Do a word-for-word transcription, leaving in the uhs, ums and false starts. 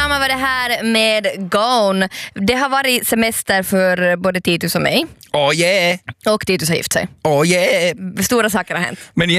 damer var det här med Gone. Det har varit semester för både Titus och mig. Oh yeah! Och Titus har gift sig. Oh yeah! Stora saker har hänt. Men